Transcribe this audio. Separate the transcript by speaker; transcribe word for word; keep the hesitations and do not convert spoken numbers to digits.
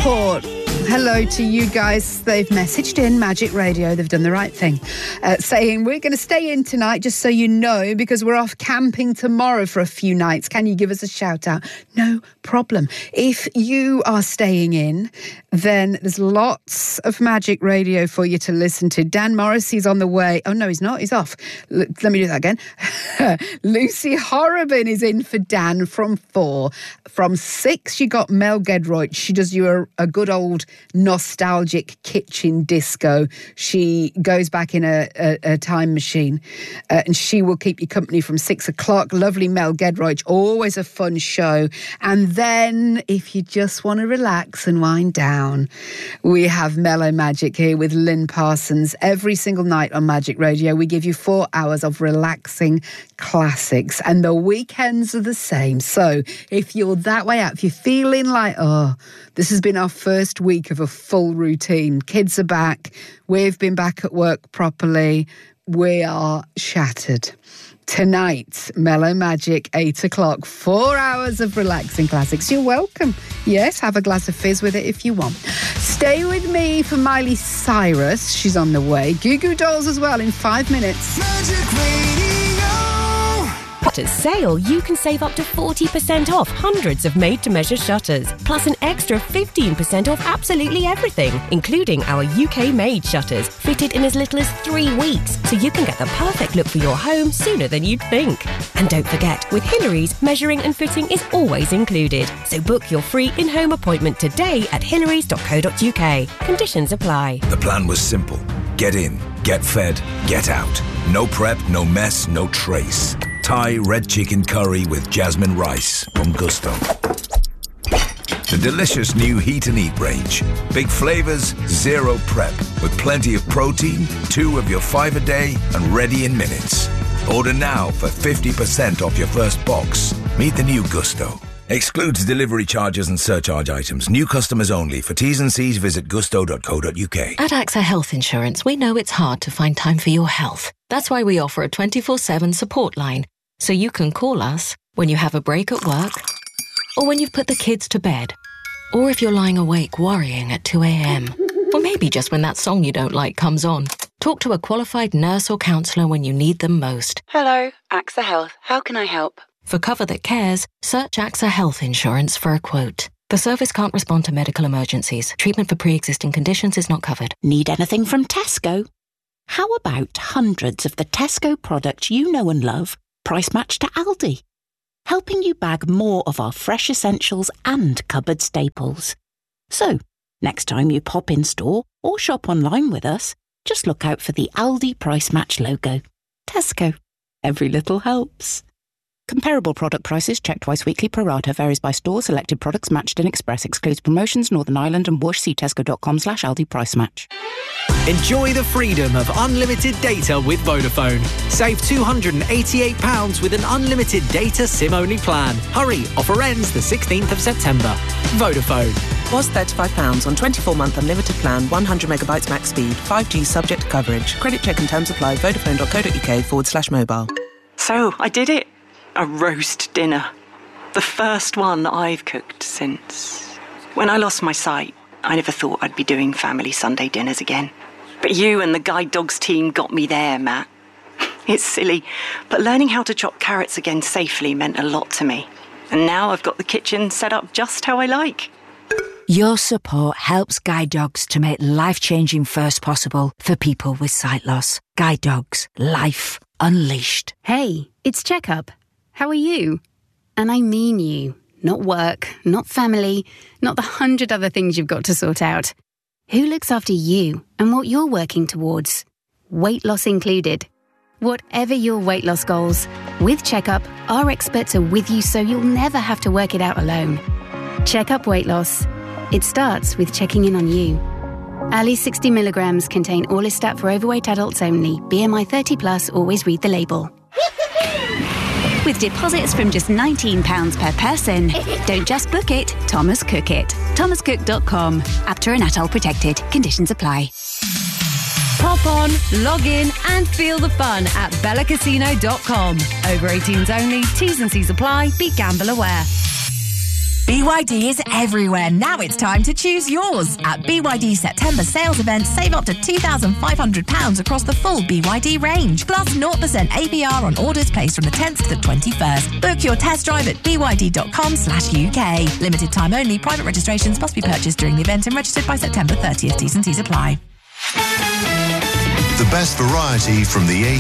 Speaker 1: Newport. Hello to you guys. They've messaged in Magic Radio. They've done the right thing. Uh, saying, we're going to stay in tonight, just so you know, because we're off camping tomorrow for a few nights. Can you give us a shout out? No problem. If you are staying in, then there's lots of Magic Radio for you to listen to. Dan Morrissey's on the way. Oh, no, he's not. He's off. L- let me do that again. Lucy Horrobin is in for Dan from four. From six, you got Mel Gedroyd. She does you a, a good old nostalgic kitchen disco. She goes back in a, a, a time machine uh, and she will keep you company from six o'clock. Lovely Mel Gedroyd, always a fun show. And then if you just want to relax and wind down, we have Mellow Magic here with Lynn Parsons. Every single night on Magic Radio, we give you four hours of relaxing classics, and the weekends are the same. So if you're that way out, if you're feeling like, oh, this has been our first week of a full routine, kids are back, we've been back at work properly, we are shattered. Tonight, Mellow Magic, eight o'clock, four hours of relaxing classics. You're welcome. Yes, have a glass of fizz with it if you want. Stay with me for Miley Cyrus. She's on the way. Goo Goo Dolls as well in five minutes.
Speaker 2: Magic Radio.
Speaker 3: At sale, you can save up to forty percent off hundreds of made-to-measure shutters, plus an extra fifteen percent off absolutely everything, including our U K-made shutters, fitted in as little as three weeks, so you can get the perfect look for your home sooner than you'd think. And don't forget, with Hillary's, measuring and fitting is always included. So book your free in-home appointment today at hillarys dot co dot uk. Conditions apply.
Speaker 4: The plan was simple. Get in, get fed, get out. No prep, no mess, no trace. Thai red chicken curry with jasmine rice from Gusto. The delicious new Heat and Eat range. Big flavors, zero prep, with plenty of protein, two of your five a day, and ready in minutes. Order now for fifty percent off your first box. Meet the new Gusto. Excludes delivery charges and surcharge items. New customers only. For T's and C's, visit gusto dot co dot uk.
Speaker 5: At AXA Health Insurance, we know it's hard to find time for your health. That's why we offer a twenty-four seven support line, so you can call us when you have a break at work, or when you've put the kids to bed, or if you're lying awake worrying at two a.m, or maybe just when that song you don't like comes on. Talk to a qualified nurse or counsellor when you need them most.
Speaker 6: Hello, AXA Health. How can I help?
Speaker 5: For cover that cares, search AXA Health Insurance for a quote. The service can't respond to medical emergencies. Treatment for pre-existing conditions is not covered.
Speaker 7: Need anything from Tesco? How about hundreds of the Tesco products you know and love, price matched to Aldi? Helping you bag more of our fresh essentials and cupboard staples. So, next time you pop in store or shop online with us, just look out for the Aldi Price Match logo. Tesco. Every little helps. Comparable product prices checked twice weekly. Pro rata varies by store. Selected products matched in Express. Excludes promotions. Northern Ireland and Whoosh. See tesco dot com slash Aldi Price Match.
Speaker 8: Enjoy the freedom of unlimited data with Vodafone. Save two hundred eighty-eight pounds with an unlimited data SIM-only plan. Hurry, offer ends the sixteenth of September. Vodafone.
Speaker 9: Was thirty-five pounds on twenty-four month unlimited plan, one hundred megabytes max speed, five G subject to coverage. Credit check and terms apply. Vodafone dot co dot uk forward slash mobile.
Speaker 6: So, I did it. A roast dinner. The first one I've cooked since... When I lost my sight, I never thought I'd be doing family Sunday dinners again. But you and the Guide Dogs team got me there, Matt. It's silly, but learning how to chop carrots again safely meant a lot to me. And now I've got the kitchen set up just how I like.
Speaker 10: Your support helps Guide Dogs to make life-changing first possible for people with sight loss. Guide Dogs. Life unleashed.
Speaker 11: Hey, it's Checkup. How are you? And I mean you. Not work, not family, not the hundred other things you've got to sort out. Who looks after you and what you're working towards? Weight loss included. Whatever your weight loss goals, with Checkup, our experts are with you so you'll never have to work it out alone. Checkup Weight Loss. It starts with checking in on you. Ali sixty milligrams contain Orlistat for overweight adults only. B M I thirty plus, always read the label.
Speaker 12: With deposits from just nineteen pounds per person. Don't just book it, Thomas Cook it. thomas cook dot com. Apter and A T O L protected. Conditions apply.
Speaker 3: Pop on, log in and feel the fun at bella casino dot com. Over eighteens only, T's and C's apply, be gamble aware.
Speaker 2: B Y D is everywhere. Now it's time to choose yours. At B Y D September sales event, save up to two thousand five hundred pounds across the full B Y D range. Plus zero percent A P R on orders placed from the tenth to the twenty-first. Book your test drive at byd.com slash UK. Limited time only. Private registrations must be purchased during the event and registered by September thirtieth. T's and T's apply.
Speaker 13: The best variety from the